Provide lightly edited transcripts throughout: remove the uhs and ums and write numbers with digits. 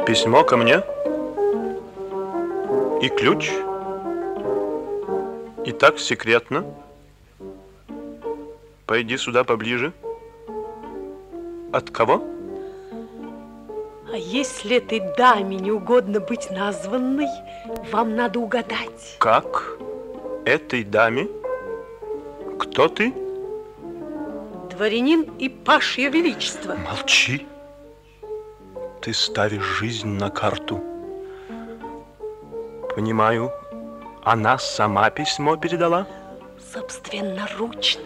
Письмо ко мне и ключ, и так секретно. Пойди сюда поближе. От кого? А если этой даме не угодно быть названной, вам надо угадать. Как? Этой даме? Кто ты? Дворянин и паж Ее Величества. Молчи. Ты ставишь жизнь на карту. Понимаю, она сама письмо передала? Собственноручно.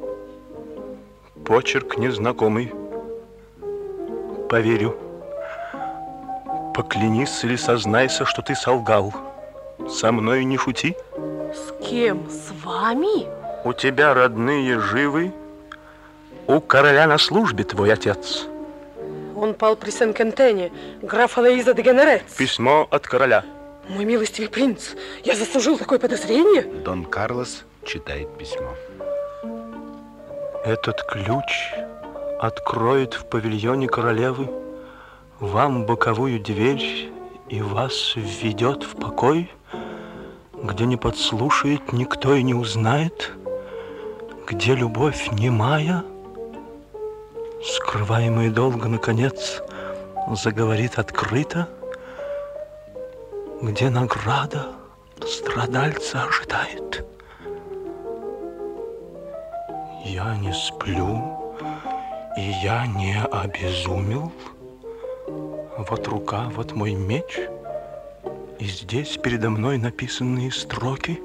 Почерк незнакомый. Поверю. Поклянись или сознайся, что ты солгал. Со мной не шути. С кем? С вами? У тебя родные живы. У короля на службе твой отец. Он пал при Сен-Кентене, граф Алоиза де Генерец. Письмо от короля. Мой милостивый принц, я заслужил такое подозрение? Дон Карлос читает письмо. Этот ключ откроет в павильоне королевы вам боковую дверь и вас введет в покой, где не подслушает никто и не узнает, где любовь немая, скрываемая долго, наконец, заговорит открыто, где награда страдальца ожидает. Я не сплю, и я не обезумел. Вот рука, вот мой меч, и здесь передо мной написанные строки.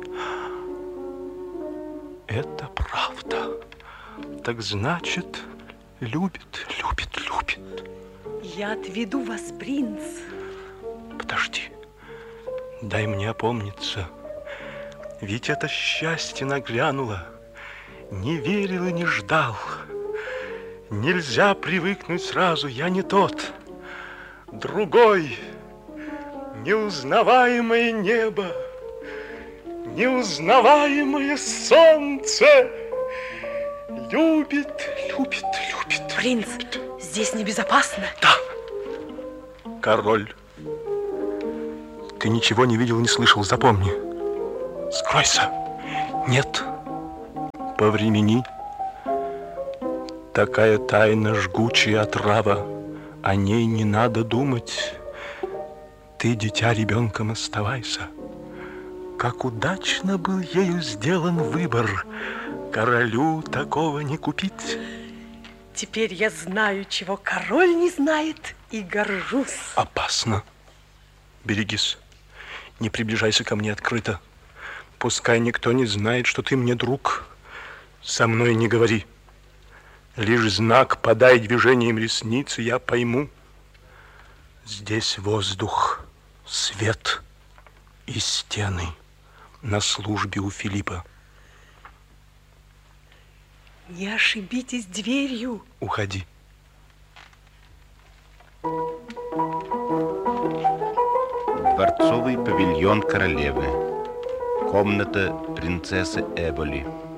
Это правда. Так значит, любит, любит, любит. Я отведу вас, принц. Подожди, дай мне опомниться. Ведь это счастье наглянуло. Не верил и не ждал. Нельзя привыкнуть сразу, я не тот. Другой. Неузнаваемое небо, неузнаваемое солнце. Любит, любит, любит. Принц, здесь небезопасно. Да. Король. Ты ничего не видел, не слышал, запомни. Скройся. Нет. Повремени. Такая тайна, жгучая отрава. О ней не надо думать. Ты, дитя, ребенком оставайся. Как удачно был ею сделан выбор. Королю такого не купить. Теперь я знаю, чего король не знает, и горжусь. Опасно. Берегись. Не приближайся ко мне открыто. Пускай никто не знает, что ты мне друг. Со мной не говори. Лишь знак подай движением ресниц, и я пойму. Здесь воздух, свет и стены на службе у Филиппа. Не ошибитесь дверью. Уходи. Дворцовый павильон королевы. Комната принцессы Эболи.